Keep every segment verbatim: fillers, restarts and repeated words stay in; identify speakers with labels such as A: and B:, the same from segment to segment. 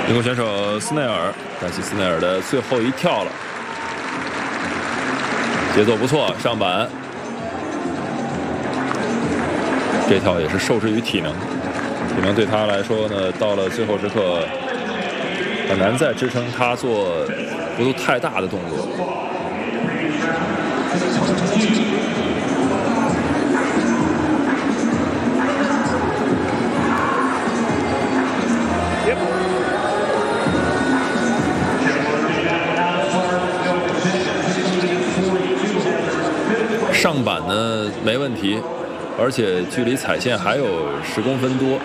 A: 英国选手斯内尔，但是斯内尔的最后一跳了，节奏不错，上板。这跳也是受制于体能，体能对他来说呢，到了最后时刻很难再支撑他做幅度太大的动作。上板呢没问题，而且距离彩线还有十公分多。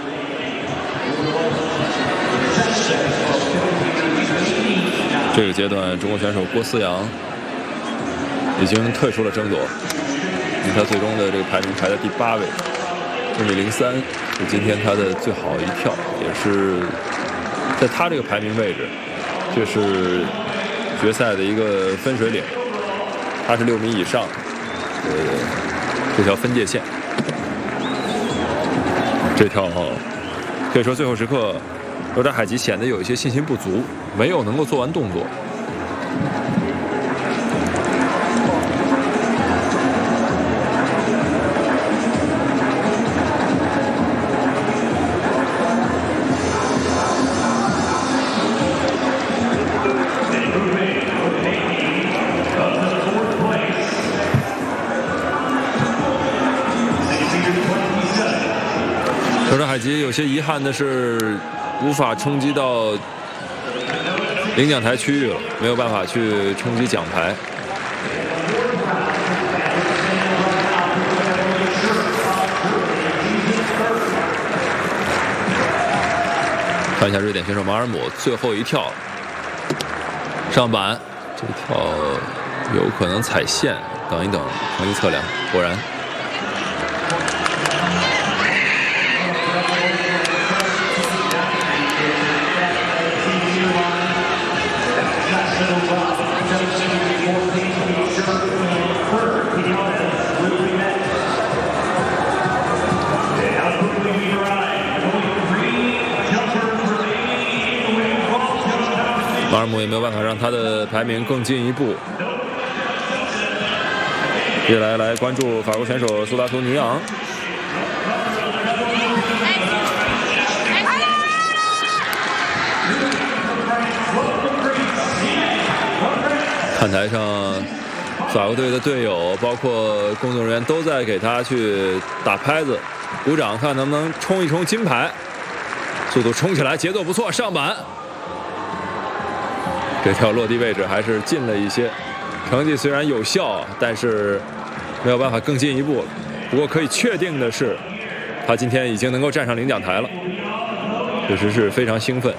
A: 这个阶段，中国选手郭思阳已经退出了争夺，他最终的这个排名排在第八位，一米零三是今天他的最好一跳，也是在他这个排名位置，这是决赛的一个分水岭。他是六米以上。呃，这条分界线，这条可以说最后时刻，罗扎海吉显得有一些信心不足，没有能够做完动作。罗扎海吉有些遗憾的是，无法冲击到领奖台区域了，没有办法去冲击奖牌。看一下瑞典选手马尔姆最后一跳，上板，这一跳有可能踩线，等一等，成绩测量，果然。马尔姆也没有办法让他的排名更进一步。接下来来关注法国选手苏达图尼昂。看台上，法国队的队友包括工作人员都在给他去打拍子、鼓掌，看能不能冲一冲金牌。速度冲起来，节奏不错，上板。这条落地位置还是近了一些，成绩虽然有效，但是没有办法更进一步。不过可以确定的是，他今天已经能够站上领奖台了，确实是非常兴奋。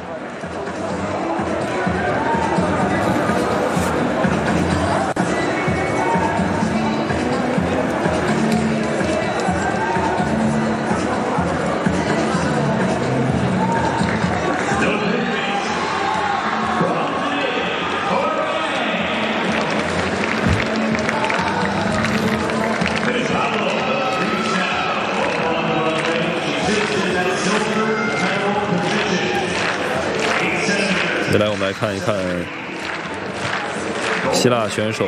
A: 接下来我们来看一看希腊选手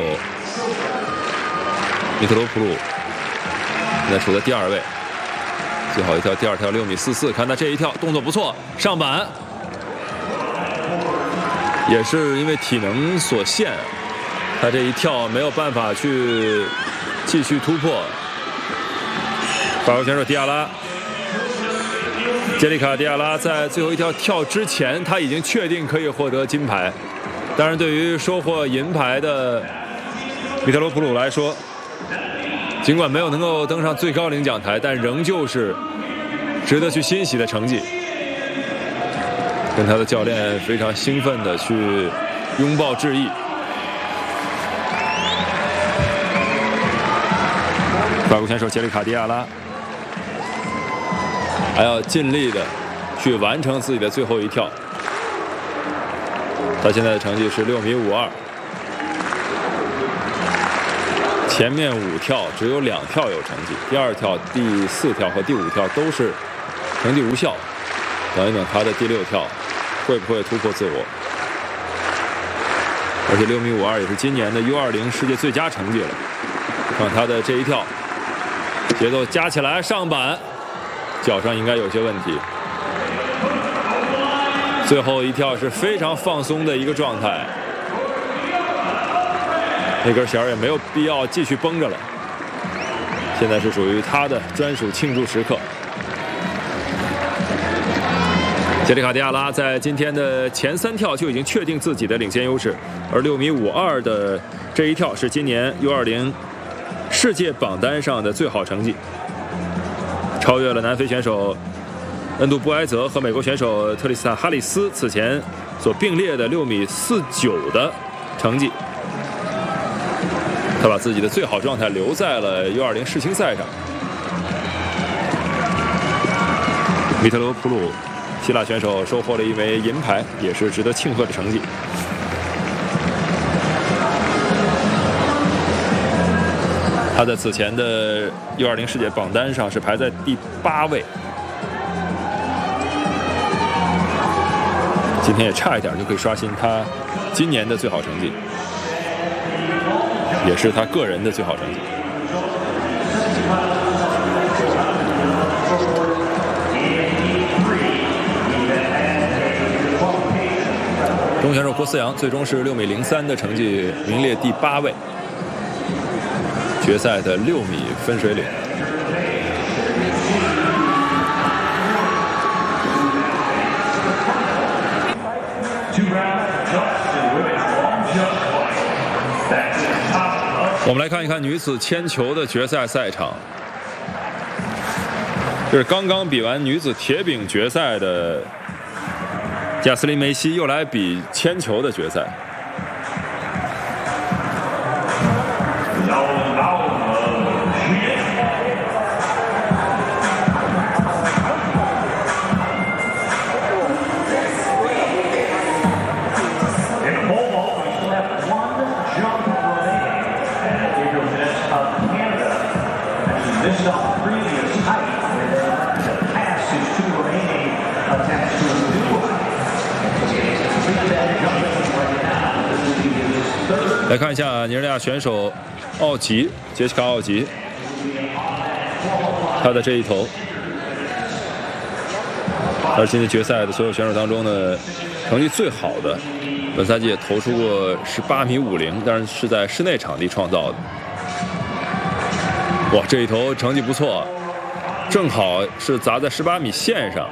A: 米特罗普鲁，现在处在第二位，最好一跳第二跳六米四四，看他这一跳动作不错，上板，也是因为体能所限，他这一跳没有办法去继续突破。法国选手迪亚拉。杰里卡·迪亚拉在最后一跳跳之前，他已经确定可以获得金牌。当然，对于收获银牌的米特罗普鲁来说，尽管没有能够登上最高领奖台，但仍旧是值得去欣喜的成绩。跟他的教练非常兴奋地去拥抱致意。法国选手杰里卡·迪亚拉。还要尽力的去完成自己的最后一跳。他现在的成绩是六米五二，前面五跳只有两跳有成绩，第二跳、第四跳和第五跳都是成绩无效。等一等，他的第六跳会不会突破自我？而且六米五二也是今年的 U 二零世界最佳成绩了。看他的这一跳，节奏加起来上板，脚上应该有些问题。最后一跳是非常放松的一个状态，那根弦也没有必要继续绷着了。现在是属于他的专属庆祝时刻。杰里卡·迪亚拉在今天的前三跳就已经确定自己的领先优势，而六米五二的这一跳是今年 U 二零世界榜单上的最好成绩，超越了南非选手恩杜布埃泽和美国选手特里斯坦·哈里斯此前所并列的六米四九的成绩。他把自己的最好状态留在了 U 二零世青赛上。米特罗普鲁，希腊选手收获了一枚银牌，也是值得庆贺的成绩。他在此前的 U 二零世界榜单上是排在第八位，今天也差一点就可以刷新他今年的最好成绩，也是他个人的最好成绩。中国选手郭思阳最终是六米零三的成绩，名列第八位。决赛的六米分水岭。我们来看一看女子铅球的决赛赛场，这是刚刚比完女子铁饼决赛的贾斯林梅西，又来比铅球的决赛。来看一下尼日利亚选手奥吉，杰西卡·奥吉，他的这一投，而今天决赛的所有选手当中呢，成绩最好的，本赛季也投出过十八米五零，但是是在室内场地创造的。哇，这一投成绩不错，正好是砸在十八米线上。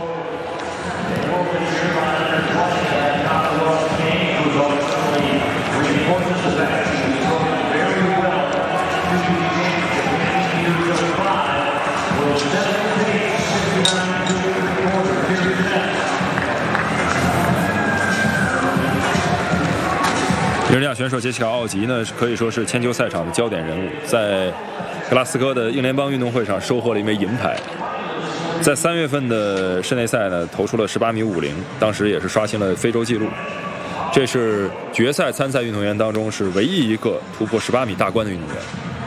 A: 尼日利亚选手杰西卡·奥吉呢，可以说是铅球赛场的焦点人物，在格拉斯哥的英联邦运动会上收获了一枚银牌。在三月份的室内赛呢，投出了十八米五零，当时也是刷新了非洲纪录。这是决赛参赛运动员当中是唯一一个突破十八米大关的运动员。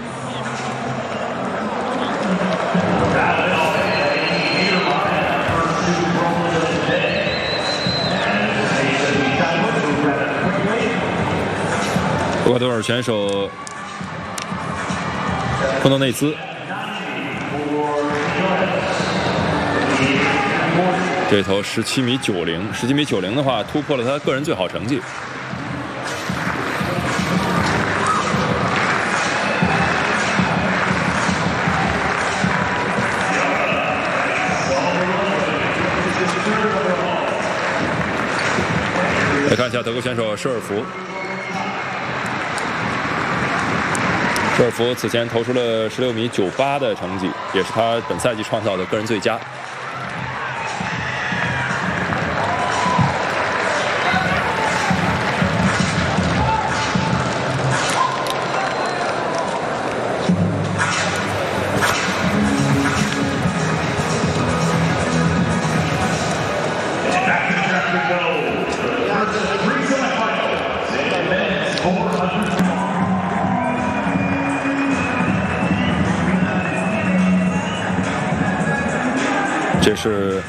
A: 厄瓜多尔选手亨多内兹，这头十七米九零，十七米九零的话，突破了他个人最好成绩。来看一下德国选手舍尔福。舍尔福此前投出了十六米九八的成绩，也是他本赛季创造的个人最佳。这是